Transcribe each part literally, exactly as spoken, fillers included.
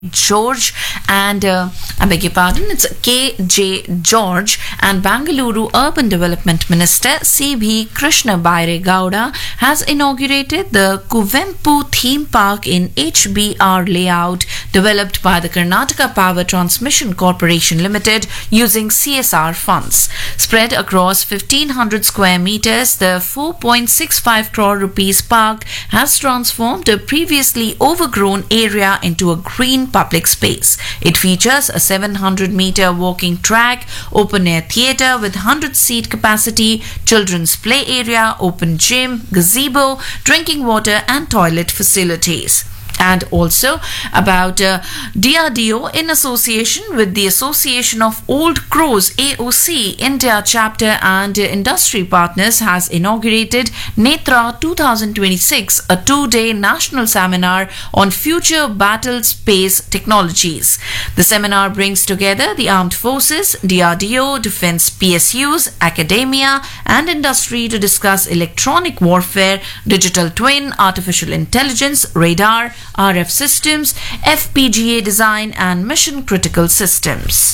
George and uh, I beg your pardon, it's K J George and Bangalore Urban Development Minister C B Krishna Baire Gowda has inaugurated the Kuvempu theme park in H B R layout developed by the Karnataka Power Transmission Corporation Limited using C S R funds. Spread across fifteen hundred square meters, the four point six five crore rupees park has transformed a previously overgrown area into a green public space. It features a seven hundred meter walking track, open air theatre with one hundred seat capacity, children's play area, open gym, gazebo, drinking water and toilet facilities. And also about uh, D R D O in association with the Association of Old Crows A O C India chapter and uh, industry partners has inaugurated Netra twenty twenty-six, a two-day national seminar on future battle space technologies. The seminar brings together the armed forces, D R D O, defense P S Us, academia and industry to discuss electronic warfare, digital twin, artificial intelligence, radar, R F systems, F P G A design and mission critical systems.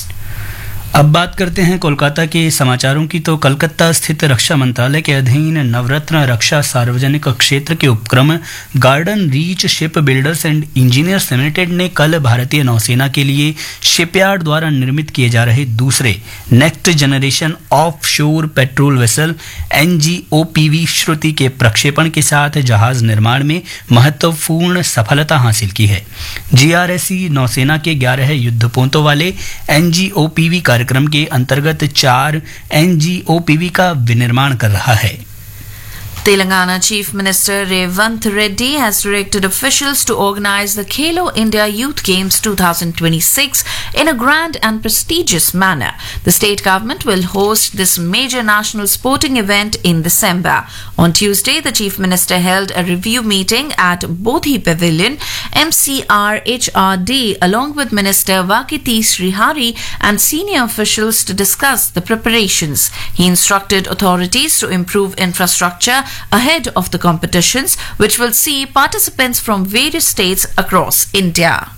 अब बात करते हैं कोलकाता के समाचारों की। तो कलकत्ता स्थित रक्षा मंत्रालय के अधीन नवरत्न रक्षा सार्वजनिक क्षेत्र के उपक्रम garden reach ship builders and engineers limited ने कल भारतीय नौसेना के लिए शिपयार्ड द्वारा निर्मित किए जा रहे दूसरे नेक्स्ट जनरेशन ऑफ शोर patrol vessel N G O P V श्रुति के प्रक्षेपण के साथ जहाज निर्माण में महत्वपूर्ण सफलता हासिल की है। जी आर एस ई नौसेना के ग्यारह युद्धपोतों वाले N G O P V कार्यक्रम के अंतर्गत चार N G O P V का विनिर्माण कर रहा है। Telangana Chief Minister Revanth Reddy has directed officials to organize the Khelo India Youth Games twenty twenty-six in a grand and prestigious manner. The state government will host this major national sporting event in December. On Tuesday, the Chief Minister held a review meeting at Bodhi Pavilion, M C R H R D, along with Minister Vakiti Srihari and senior officials to discuss the preparations. He instructed authorities to improve infrastructure ahead of the competitions, which will see participants from various states across India.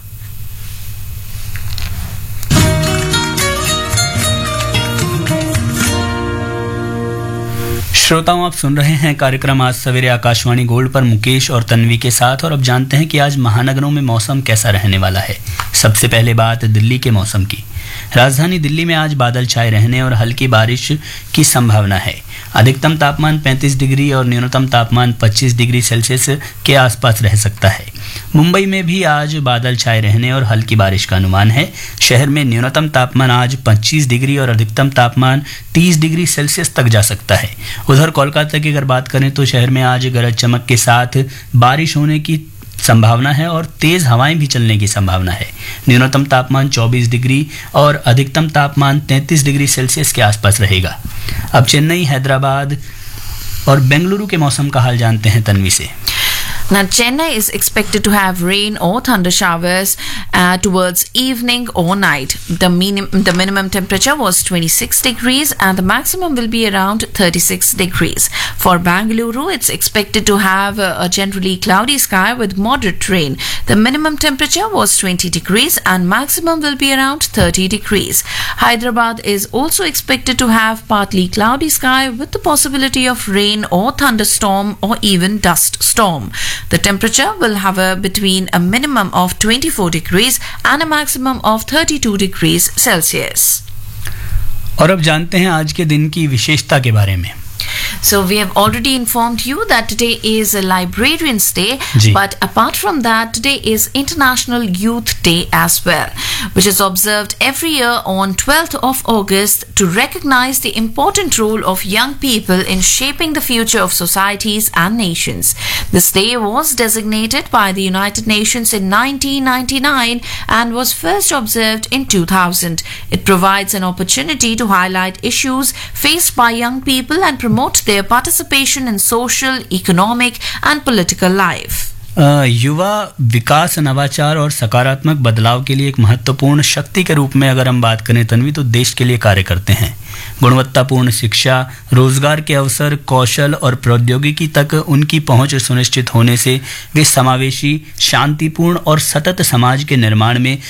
श्रोताओं, आप सुन रहे हैं कार्यक्रम आज सवेरे Akashvani gold पर मुकेश और तन्वी के साथ। और अब जानते हैं कि आज महानगरों में मौसम कैसा रहने वाला है। सबसे पहले बात दिल्ली के मौसम की। राजधानी दिल्ली में आज बादल छाए रहने और हल्की बारिश की संभावना है। अधिकतम तापमान पैंतीस डिग्री और न्यूनतम तापमान पच्चीस डिग्री सेल्सियस के आसपास रह सकता है। मुंबई में भी आज बादल छाए रहने और हल्की बारिश का अनुमान है। शहर में न्यूनतम तापमान आज पच्चीस डिग्री और अधिकतम तापमान तीस डिग्री सेल्सियस तक जा सकता है। उधर कोलकाता की अगर बात करें तो शहर में आज गरज चमक के साथ बारिश होने की संभावना है और तेज हवाएं भी चलने की संभावना है। न्यूनतम तापमान चौबीस डिग्री और अधिकतम तापमान तैंतीस डिग्री सेल्सियस के आसपास रहेगा। अब चेन्नई, हैदराबाद और बेंगलुरु के मौसम का हाल जानते हैं तन्वी से। Now, Chennai is expected to have rain or thunder showers uh, towards evening or night. The, minim- the minimum temperature was twenty-six degrees and the maximum will be around thirty-six degrees. For Bangalore, it's expected to have a, a generally cloudy sky with moderate rain. The minimum temperature was twenty degrees and maximum will be around thirty degrees. Hyderabad is also expected to have partly cloudy sky with the possibility of rain or thunderstorm or even dust storm. The temperature will hover between a minimum of twenty-four degrees and a maximum of thirty-two degrees Celsius. और अब जानते हैं आज के दिन की विशेषता के बारे में। So we have already informed you that today is a Librarians Day, but apart from that, today is International Youth Day as well, which is observed every year on twelfth of August to recognize the important role of young people in shaping the future of societies and nations. This day was designated by the United Nations in nineteen ninety-nine and was first observed in two thousand. It provides an opportunity to highlight issues faced by young people and promote their participation in social, economic and political life. युवा विकास, नवाचार और सकारात्मक बदलाव के लिए एक महत्वपूर्ण शक्ति के रूप में अगर हम बात करें तन्वी, तो देश के लिए कार्य करते हैं। गुणवत्तापूर्ण शिक्षा, रोजगार के अवसर, कौशल और प्रौद्योगिकी तक उनकी पहुंच सुनिश्चित होने से वे समावेशी, शांतिपूर्ण और सतत समाज के निर्माण में